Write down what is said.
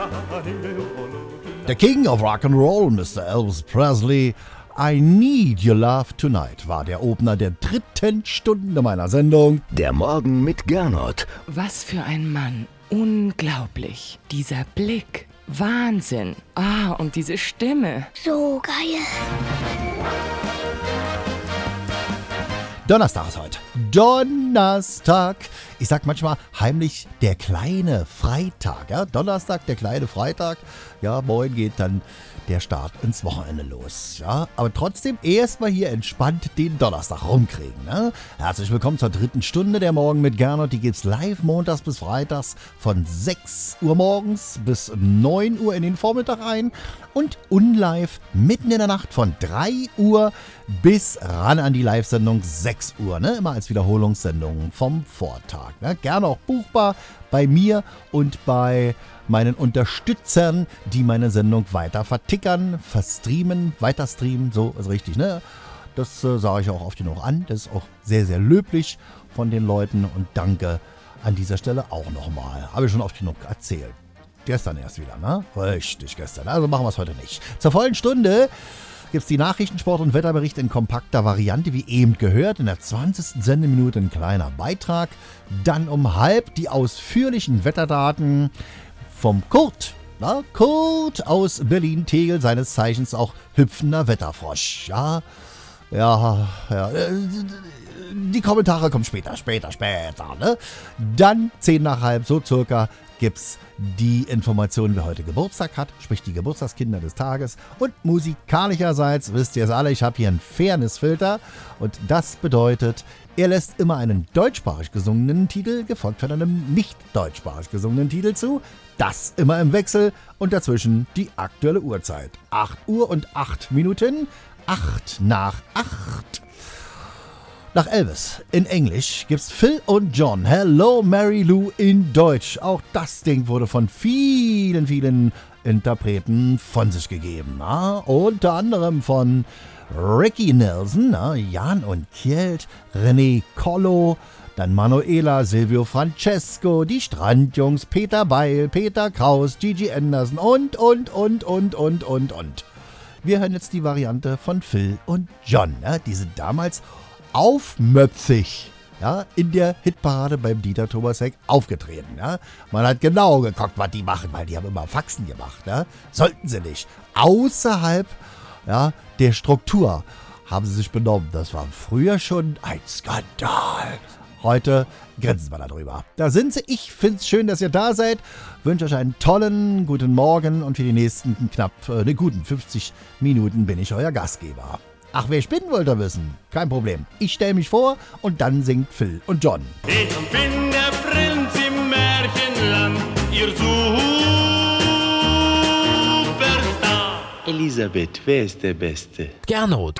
Der King of Rock'n'Roll, Mr. Elvis Presley, I Need Your Love Tonight war der Opener der 3. Stunde meiner Sendung. Der Morgen mit Gernot. Was für ein Mann. Unglaublich. Dieser Blick. Wahnsinn. Und diese Stimme. So geil. Donnerstag ist heute. Donnerstag. Ich sag manchmal heimlich der kleine Freitag. Ja? Donnerstag, der kleine Freitag. Ja, morgen geht dann der Start ins Wochenende los. Ja? Aber trotzdem erstmal hier entspannt den Donnerstag rumkriegen. Ne? Herzlich willkommen zur 3. Stunde der Morgen mit Gernot. Die gibt's live montags bis freitags von 6 Uhr morgens bis 9 Uhr in den Vormittag rein. Und unlive mitten in der Nacht von 3 Uhr bis ran an die Live-Sendung 6 Uhr. Ne? Immer als Wiederholungssendung vom Vortag. Ne? Gerne auch buchbar bei mir und bei meinen Unterstützern, die meine Sendung weiter vertickern, weiter streamen, so ist richtig, ne? Das sage ich auch oft genug an. Das ist auch sehr, sehr löblich von den Leuten und danke an dieser Stelle auch nochmal. Habe ich schon oft genug erzählt. Gestern erst wieder, ne? Richtig, gestern. Also machen wir es heute nicht. Zur vollen Stunde gibt es die Nachrichten, Sport- und Wetterbericht in kompakter Variante, wie eben gehört. In der 20. Sendeminute ein kleiner Beitrag. Dann um halb die ausführlichen Wetterdaten vom Kurt. Na, Kurt aus Berlin-Tegel, seines Zeichens auch hüpfender Wetterfrosch. Ja. Die Kommentare kommen später. Ne? Dann 10 nach halb, so circa, gibt's die Informationen, wer heute Geburtstag hat, sprich die Geburtstagskinder des Tages. Und musikalischerseits, wisst ihr es alle, ich habe hier einen Fairness-Filter. Und das bedeutet, er lässt immer einen deutschsprachig gesungenen Titel, gefolgt von einem nicht deutschsprachig gesungenen Titel zu. Das immer im Wechsel und dazwischen die aktuelle Uhrzeit. 8 Uhr und 8 Minuten. 8 nach 8. Nach Elvis in Englisch gibt's Phil und John. Hello Mary Lou in Deutsch. Auch das Ding wurde von vielen, vielen Interpreten von sich gegeben. Na? Unter anderem von Ricky Nelson, Jan und Kjeld, René Collo, dann Manuela, Silvio Francesco, die Strandjungs, Peter Beil, Peter Kraus, Gigi Anderson und. Wir hören jetzt die Variante von Phil und John. Die sind damals aufmöpfig in der Hitparade beim Dieter Thomas Heck aufgetreten. Ja. Man hat genau geguckt, was die machen, weil die haben immer Faxen gemacht. Ja. Sollten sie nicht. Außerhalb der Struktur haben sie sich benommen. Das war früher schon ein Skandal. Heute grinsen wir da drüber. Da sind sie. Ich finde es schön, dass ihr da seid. Wünsche euch einen tollen guten Morgen und für die nächsten guten 50 Minuten bin ich euer Gastgeber. Ach, wer ich bin, wollt ihr wissen? Kein Problem. Ich stelle mich vor und dann singt Phil und John. Ich bin der Prinz im Märchenland, ihr Superstar. Elisabeth, wer ist der Beste? Gernot.